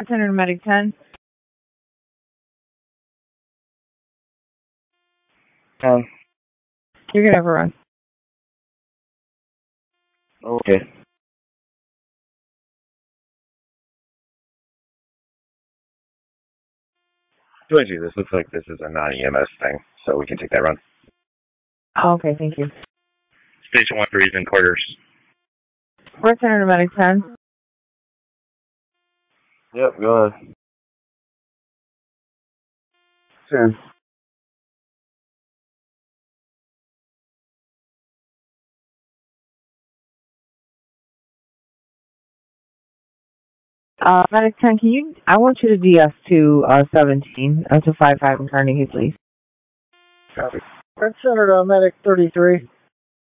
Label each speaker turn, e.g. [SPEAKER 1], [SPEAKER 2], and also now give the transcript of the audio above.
[SPEAKER 1] Center Medic 10. You're gonna have a run.
[SPEAKER 2] Okay. This looks like this is a non-EMS thing, so we can take that run.
[SPEAKER 1] Oh, okay, thank you.
[SPEAKER 2] Station 1-3 is in quarters.
[SPEAKER 1] Center Medic 10.
[SPEAKER 2] Yep, go ahead.
[SPEAKER 3] Sure.
[SPEAKER 1] Medic 10, I want you to DS to 17, to 55 in Carnegie, please.
[SPEAKER 2] Copy.
[SPEAKER 3] Red Center Medic 33.